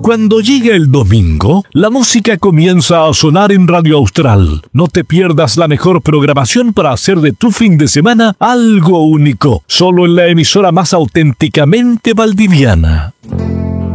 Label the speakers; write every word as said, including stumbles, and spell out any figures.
Speaker 1: Cuando llega el domingo, la música comienza a sonar en Radio Austral. No te pierdas la mejor programación para hacer de tu fin de semana algo único, solo en la emisora más auténticamente valdiviana.